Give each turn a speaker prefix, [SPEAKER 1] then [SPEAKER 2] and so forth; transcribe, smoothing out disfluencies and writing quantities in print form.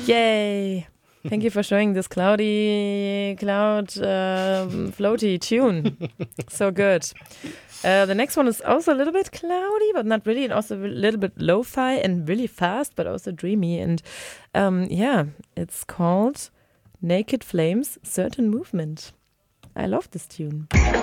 [SPEAKER 1] Yay! Thank you for showing this cloud floaty tune. So good. The next one is also a little bit cloudy, but not really, and also a little bit lo-fi and really fast, but also dreamy. And it's called Naked Flames Certain Movement. I love this tune.